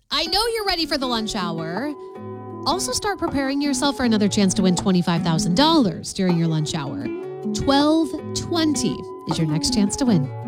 I know you're ready for the lunch hour. Also start preparing yourself for another chance to win $25,000 during your lunch hour. 12:20 is your next chance to win.